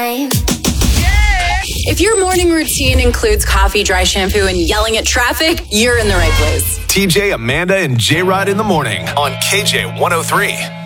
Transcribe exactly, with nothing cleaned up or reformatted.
time. If your morning routine includes coffee, dry shampoo, and yelling at traffic, you're in the right place. T J, Amanda, and J-Rod in the morning on K J one oh three.